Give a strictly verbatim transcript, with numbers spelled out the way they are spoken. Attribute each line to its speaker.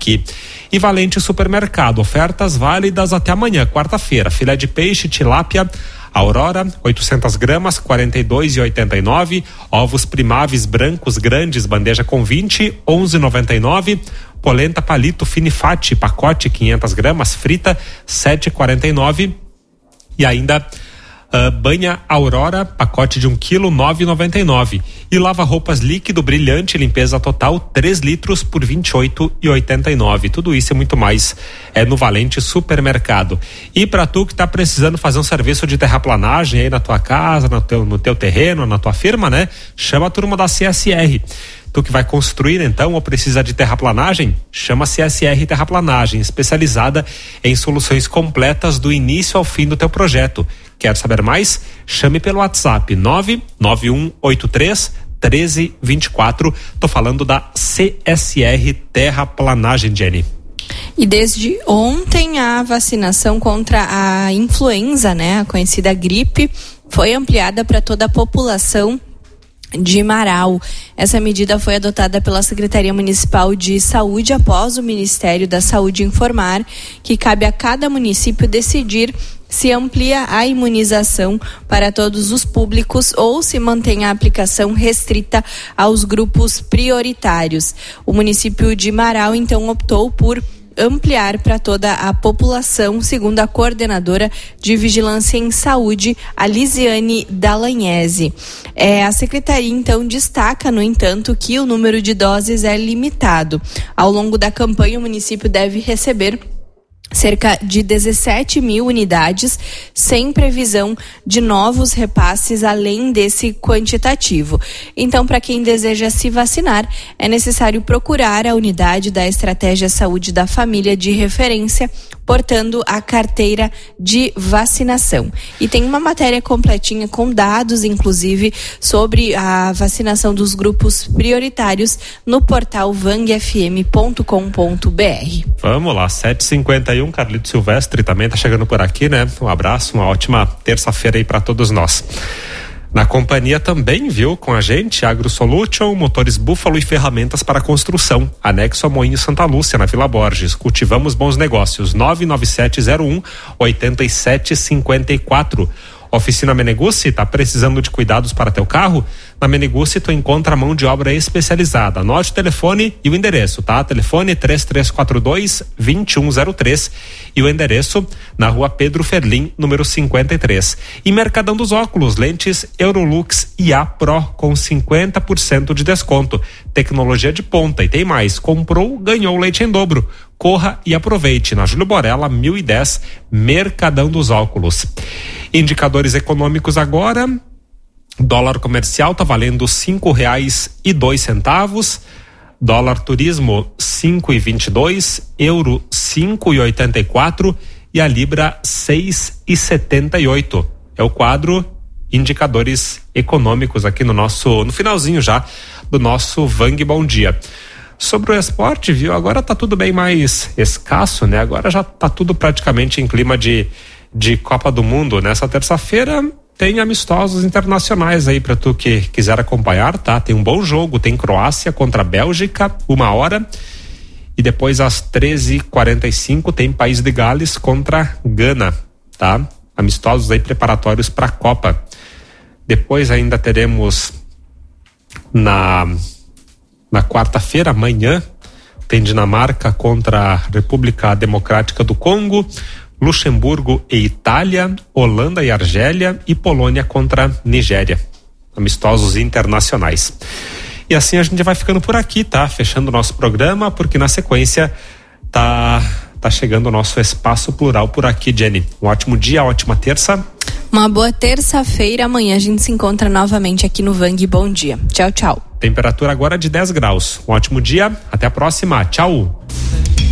Speaker 1: aqui. E Valente Supermercado, ofertas válidas até amanhã, quarta-feira. Filé de peixe, tilápia, Aurora, oitocentas gramas, quarenta e dois reais e oitenta e nove. Ovos primáveis brancos grandes, bandeja com vinte, onze reais e noventa e nove. Polenta palito finifate, pacote quinhentas gramas, frita, sete reais e quarenta e nove. E ainda uh, banha Aurora, pacote de um quilo, nove reais e noventa e nove. E lava roupas líquido brilhante, limpeza total, três litros por vinte e oito reais e oitenta e nove. Tudo isso e muito mais é no Valente Supermercado. E para tu que tá precisando fazer um serviço de terraplanagem aí na tua casa, no teu, no teu terreno, na tua firma, né? Chama a turma da C S R. Tu que vai construir então ou precisa de terraplanagem, chama a C S R Terraplanagem, especializada em soluções completas do início ao fim do teu projeto. Quer saber mais? Chame pelo WhatsApp nove nove um oito três um três dois quatro. Tô falando da C S R Terraplanagem, Jenny.
Speaker 2: E desde ontem a vacinação contra a influenza, né, a conhecida gripe, foi ampliada para toda a população de Marau. Essa medida foi adotada pela Secretaria Municipal de Saúde após o Ministério da Saúde informar que cabe a cada município decidir se amplia a imunização para todos os públicos ou se mantém a aplicação restrita aos grupos prioritários. O município de Marau então optou por ampliar para toda a população, segundo a coordenadora de Vigilância em Saúde, a Lisiane Dallagnese. É, a secretaria, então, destaca, no entanto, que o número de doses é limitado. Ao longo da campanha, o município deve receber cerca de dezessete mil unidades, sem previsão de novos repasses além desse quantitativo. Então, para quem deseja se vacinar, é necessário procurar a unidade da Estratégia Saúde da Família de referência, portando a carteira de vacinação. E tem uma matéria completinha com dados, inclusive, sobre a vacinação dos grupos prioritários no portal vang f m ponto com ponto b r.
Speaker 1: Vamos lá, sete e cinquenta e um, Carlito Silvestre também tá chegando por aqui, né? Um abraço, uma ótima terça-feira aí para todos nós. Na companhia também, viu, com a gente, AgroSolution, motores Búfalo e ferramentas para construção. Anexo a Moinho Santa Lúcia, na Vila Borges. Cultivamos bons negócios. nove nove sete zero um oito sete cinco quatro. Oficina Meneguzzi, tá precisando de cuidados para teu carro? Na Meneguzzi tu encontra mão de obra especializada. Anote o telefone e o endereço, tá? Telefone três três quatro dois, dois um zero três e o endereço na rua Pedro Ferlim, número cinquenta e três. E Mercadão dos Óculos, lentes Eurolux I A Pro com cinquenta por cento de desconto. Tecnologia de ponta e tem mais. Comprou, ganhou leite em dobro. Corra e aproveite na Júlio Borella mil e dez, Mercadão dos Óculos. Indicadores econômicos agora. Dólar comercial tá valendo cinco reais e dois centavos. Dólar turismo cinco e vinte e dois, euro cinco e oitenta e quatro e a libra seis e setenta e oito. É o quadro indicadores econômicos aqui no nosso, no finalzinho já do nosso Vang Bom Dia. Sobre o esporte, viu? Agora tá tudo bem mais escasso, né? Agora já tá tudo praticamente em clima de, de Copa do Mundo. Nessa terça-feira tem amistosos internacionais aí para tu que quiser acompanhar, tá? Tem um bom jogo, tem Croácia contra a Bélgica, uma hora. E depois às treze e quarenta e cinco tem País de Gales contra Gana, tá? Amistosos aí preparatórios para a Copa. Depois ainda teremos na... Na quarta-feira, amanhã, tem Dinamarca contra a República Democrática do Congo, Luxemburgo e Itália, Holanda e Argélia e Polônia contra Nigéria. Amistosos internacionais. E assim a gente vai ficando por aqui, tá? Fechando o nosso programa, porque na sequência tá, tá chegando o nosso Espaço Plural por aqui, Jenny. Um ótimo dia, ótima terça.
Speaker 2: Uma boa terça-feira. Amanhã a gente se encontra novamente aqui no Vang Bom Dia. Tchau, tchau.
Speaker 1: Temperatura agora de dez graus. Um ótimo dia. Até a próxima. Tchau.